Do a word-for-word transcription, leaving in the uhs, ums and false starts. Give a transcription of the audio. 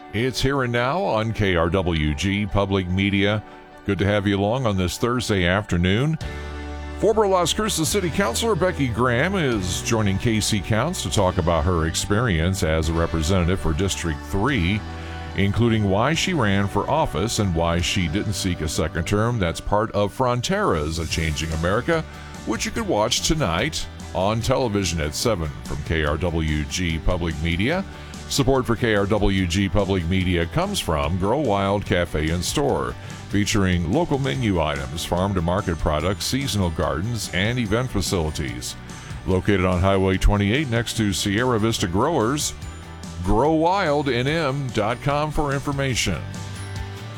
It's Here and Now on K R W G Public Media. Good to have you along on this Thursday afternoon. Former Las Cruces City Councilor Becky Graham is joining K C Counts to talk about her experience as a representative for District three, including why she ran for office and why she didn't seek a second term. That's part of Fronteras, A Changing America, which you can watch tonight on television at seven from K R W G Public Media. Support for K R W G Public Media comes from Grow Wild Cafe and Store, featuring local menu items, farm-to-market products, seasonal gardens, and event facilities. Located on Highway twenty-eight next to Sierra Vista Growers, grow wild n m dot com for information.